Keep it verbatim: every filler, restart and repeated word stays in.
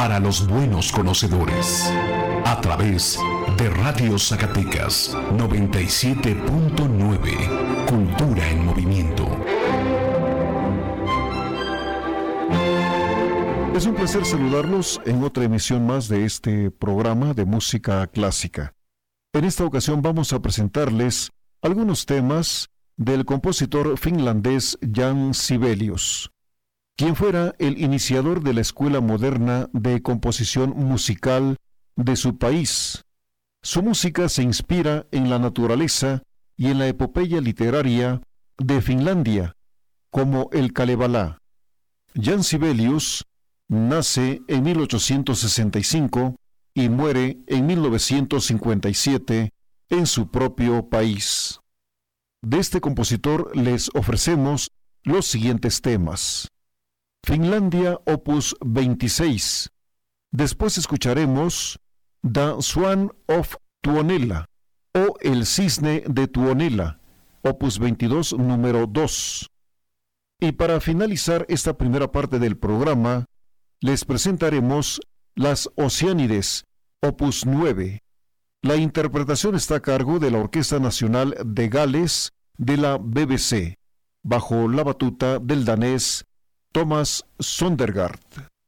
para los buenos conocedores, a través de Radio Zacatecas noventa y siete punto nueve, Cultura en Movimiento. Es un placer saludarlos en otra emisión más de este programa de música clásica. En esta ocasión vamos a presentarles algunos temas del compositor finlandés Jan Sibelius, quien fuera el iniciador de la escuela moderna de composición musical de su país. Su música se inspira en la naturaleza y en la epopeya literaria de Finlandia, como el Kalevala. Jan Sibelius nace en mil ochocientos sesenta y cinco y muere en mil novecientos cincuenta y siete en su propio país. De este compositor les ofrecemos los siguientes temas. Finlandia, opus veintiséis. Después escucharemos The Swan of Tuonela, o El Cisne de Tuonela, opus veintidós, número dos. Y para finalizar esta primera parte del programa, les presentaremos Las Oceánides, opus nueve. La interpretación está a cargo de la Orquesta Nacional de Gales de la B B C, bajo la batuta del danés Thomas Sondergaard.